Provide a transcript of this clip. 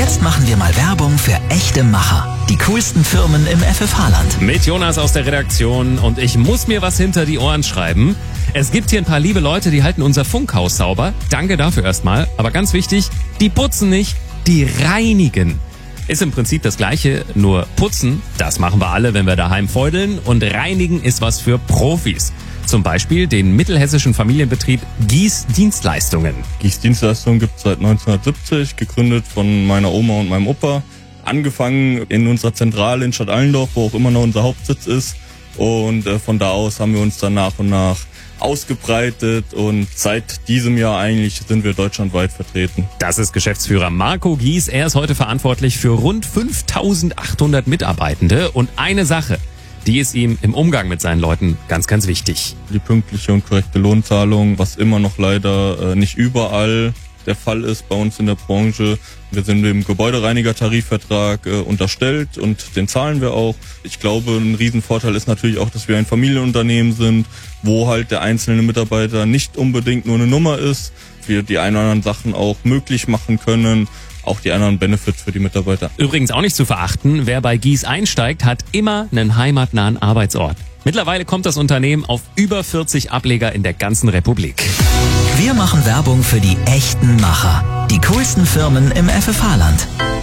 Jetzt machen wir mal Werbung für echte Macher. Die coolsten Firmen im FFH-Land. Mit Jonas aus der Redaktion und ich muss mir was hinter die Ohren schreiben. Es gibt hier ein paar liebe Leute, die halten unser Funkhaus sauber. Danke dafür erstmal. Aber ganz wichtig, die putzen nicht, die reinigen. Ist im Prinzip das Gleiche, nur putzen, das machen wir alle, wenn wir daheim feudeln. Und reinigen ist was für Profis. Zum Beispiel den mittelhessischen Familienbetrieb Gies Dienstleistungen. Gies Dienstleistungen gibt es seit 1970, gegründet von meiner Oma und meinem Opa. Angefangen in unserer Zentrale in Stadt Allendorf, wo auch immer noch unser Hauptsitz ist. Und von da aus haben wir uns dann nach und nach ausgebreitet und seit diesem Jahr eigentlich sind wir deutschlandweit vertreten. Das ist Geschäftsführer Marco Gies. Er ist heute verantwortlich für rund 5.800 Mitarbeitende. Und eine Sache, die ist ihm im Umgang mit seinen Leuten ganz, ganz wichtig. Die pünktliche und korrekte Lohnzahlung, was immer noch leider nicht überall der Fall ist bei uns in der Branche. Wir sind dem Gebäudereiniger-Tarifvertrag unterstellt und den zahlen wir auch. Ich glaube, ein Riesenvorteil ist natürlich auch, dass wir ein Familienunternehmen sind, wo halt der einzelne Mitarbeiter nicht unbedingt nur eine Nummer ist. Wir die ein oder anderen Sachen auch möglich machen können, auch die anderen Benefits für die Mitarbeiter. Übrigens auch nicht zu verachten, wer bei Gies einsteigt, hat immer einen heimatnahen Arbeitsort. Mittlerweile kommt das Unternehmen auf über 40 Ableger in der ganzen Republik. Wir machen Werbung für die echten Macher. Die coolsten Firmen im FFH-Land.